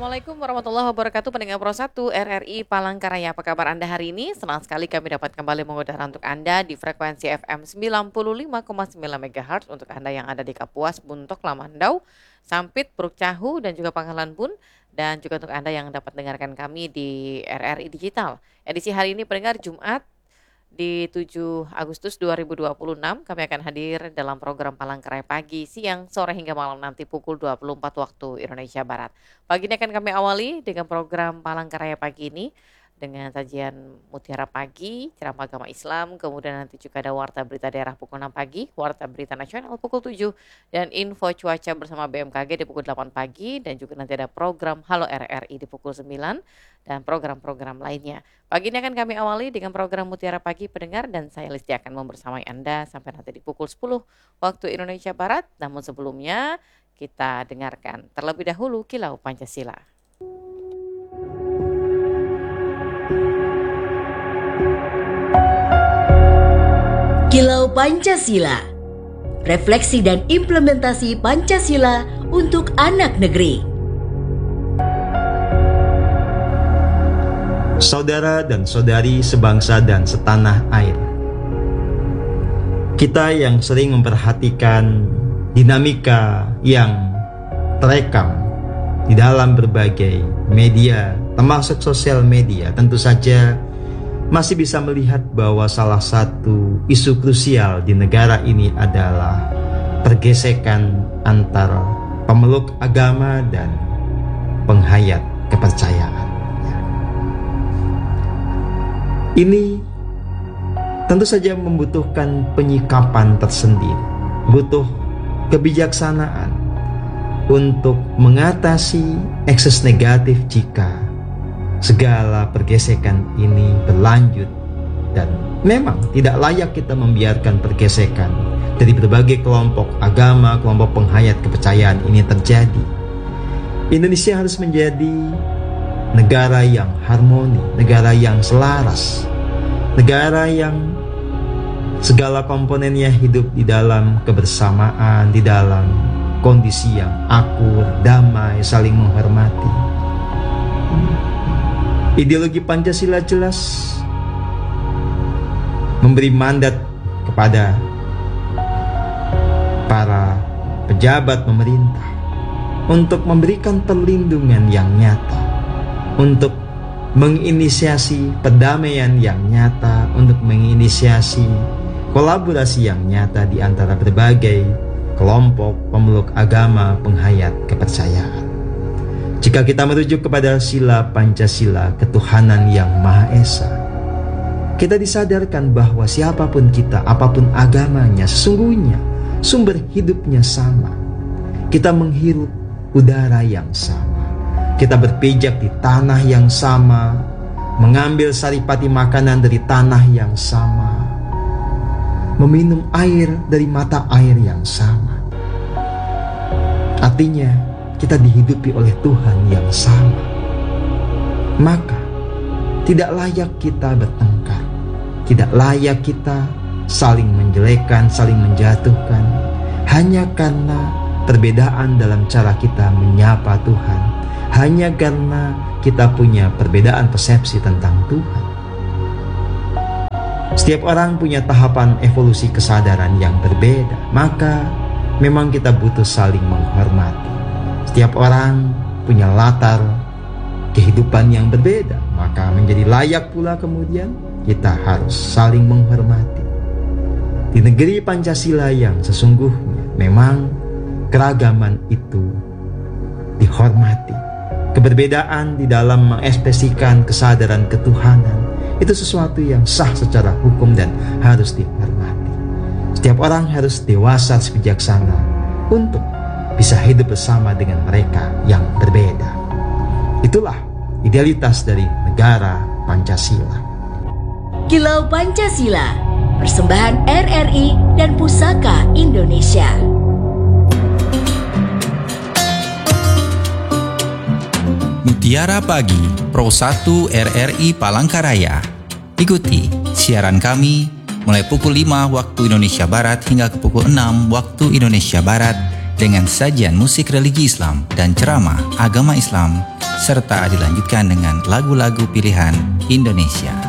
Assalamualaikum warahmatullahi wabarakatuh, pendengar Pro 1 RRI Palangkaraya. Apa kabar Anda hari ini? Senang sekali kami dapat kembali mengudara untuk Anda di frekuensi FM 95,9 MHz untuk Anda yang ada di Kapuas, Buntok, Lamandau, Sampit, Puruk Cahu, dan juga Pangkalan Bun. Dan juga untuk Anda yang dapat dengarkan kami di RRI Digital. Edisi hari ini pendengar Jumat di 7 Agustus 2026 kami akan hadir dalam program Palangkaraya pagi, siang, sore hingga malam nanti pukul 24 waktu Indonesia Barat. Pagi ini akan kami awali dengan program Palangkaraya pagi ini dengan sajian Mutiara Pagi, ceramah agama Islam, kemudian nanti juga ada Warta Berita Daerah pukul 6 pagi, Warta Berita Nasional pukul 7, dan info cuaca bersama BMKG di pukul 8 pagi, dan juga nanti ada program Halo RRI di pukul 9, dan program-program lainnya. Pagi ini akan kami awali dengan program Mutiara Pagi pendengar, dan saya Listi akan membersamai Anda sampai nanti di pukul 10 waktu Indonesia Barat. Namun sebelumnya kita dengarkan terlebih dahulu Kilau Pancasila. Kilau Pancasila, refleksi dan implementasi Pancasila untuk anak negeri. Saudara dan saudari sebangsa dan setanah air, kita yang sering memperhatikan dinamika yang terekam di dalam berbagai media, termasuk sosial media, tentu saja masih bisa melihat bahwa salah satu isu krusial di negara ini adalah pergesekan antara pemeluk agama dan penghayat kepercayaan. Ini tentu saja membutuhkan penyikapan tersendiri, butuh kebijaksanaan untuk mengatasi ekses negatif jika segala pergesekan ini berlanjut, dan memang tidak layak kita membiarkan pergesekan dari berbagai kelompok agama, kelompok penghayat kepercayaan ini terjadi. Indonesia harus menjadi negara yang harmoni, negara yang selaras, negara yang segala komponennya hidup di dalam kebersamaan, di dalam kondisi yang akur, damai, saling menghormati. Ideologi Pancasila jelas memberi mandat kepada para pejabat pemerintah untuk memberikan perlindungan yang nyata, untuk menginisiasi perdamaian yang nyata, untuk menginisiasi kolaborasi yang nyata di antara berbagai kelompok pemeluk agama penghayat kepercayaan. Jika kita merujuk kepada sila Pancasila, ketuhanan yang Maha Esa, kita disadarkan bahwa siapapun kita, apapun agamanya, sesungguhnya sumber hidupnya sama. Kita menghirup udara yang sama, kita berpijak di tanah yang sama, mengambil saripati makanan dari tanah yang sama, meminum air dari mata air yang sama. Artinya kita dihidupi oleh Tuhan yang sama. Maka tidak layak kita bertengkar, tidak layak kita saling menjelekkan, saling menjatuhkan, hanya karena perbedaan dalam cara kita menyapa Tuhan, hanya karena kita punya perbedaan persepsi tentang Tuhan. Setiap orang punya tahapan evolusi kesadaran yang berbeda, maka memang kita butuh saling menghormati. Setiap orang punya latar kehidupan yang berbeda, maka menjadi layak pula kemudian kita harus saling menghormati. Di negeri Pancasila yang sesungguhnya memang keragaman itu dihormati. Keberbedaan di dalam mengekspresikan kesadaran ketuhanan itu sesuatu yang sah secara hukum dan harus dihormati. Setiap orang harus dewasa, bijaksana untuk bisa hidup bersama dengan mereka yang berbeda. Itulah idealitas dari negara Pancasila. Kilau Pancasila, persembahan RRI dan Pusaka Indonesia. Mutiara Pagi, Pro 1 RRI Palangkaraya. Ikuti siaran kami mulai pukul 5 waktu Indonesia Barat hingga ke pukul 6 waktu Indonesia Barat dengan sajian musik religi Islam dan ceramah agama Islam serta dilanjutkan dengan lagu-lagu pilihan Indonesia.